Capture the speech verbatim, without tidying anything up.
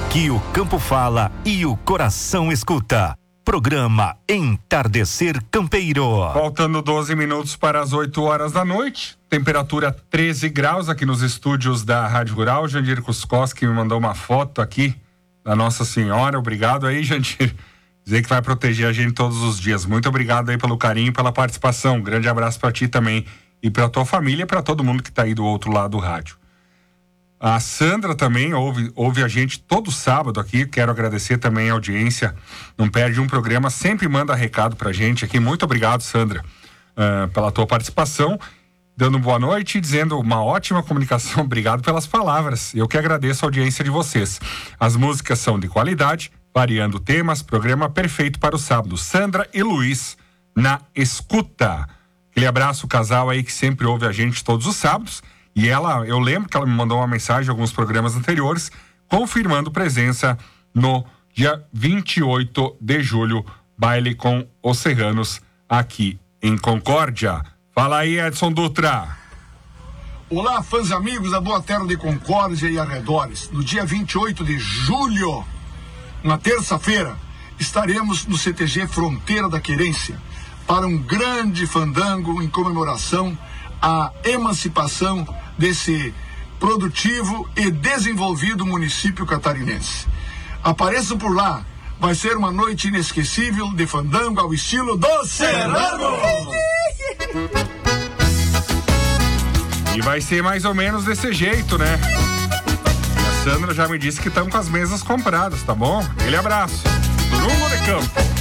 Aqui o campo fala e o coração escuta. Programa Entardecer Campeiro. Faltando doze minutos para as oito horas da noite. Temperatura treze graus aqui nos estúdios da Rádio Rural. Jandir Kuskoski me mandou uma foto aqui da Nossa Senhora. Obrigado aí, Jandir. Dizer que vai proteger a gente todos os dias. Muito obrigado aí pelo carinho e pela participação. Um grande abraço para ti também e para tua família e para todo mundo que está aí do outro lado do rádio. A Sandra também ouve, ouve a gente todo sábado aqui. Quero agradecer também a audiência. Não perde um programa, sempre manda recado pra gente aqui. Muito obrigado, Sandra, uh, pela tua participação. Dando boa noite e dizendo uma ótima comunicação. Obrigado pelas palavras. Eu que agradeço a audiência de vocês. As músicas são de qualidade, variando temas. Programa perfeito para o sábado. Sandra e Luiz na escuta. Aquele abraço, casal aí que sempre ouve a gente todos os sábados. E ela, eu lembro que ela me mandou uma mensagem em alguns programas anteriores, confirmando presença no dia vinte e oito de julho, baile com os Serranos aqui em Concórdia. Fala aí, Edson Dutra. Olá, fãs e amigos da Boa Terra de Concórdia e arredores. No dia vinte e oito de julho, na terça-feira, estaremos no C T G Fronteira da Querência para um grande fandango em comemoração à emancipação desse produtivo e desenvolvido município catarinense. Apareçam por lá, vai ser uma noite inesquecível de fandango ao estilo do Serrano! E vai ser mais ou menos desse jeito, né? A Sandra já me disse que estão com as mesas compradas, tá bom? Aquele abraço. Turungo de Campo.